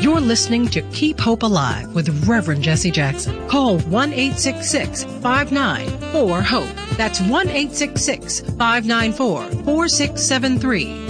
You're listening to Keep Hope Alive with Reverend Jesse Jackson. Call 1-866-594-HOPE. That's 1-866-594-4673.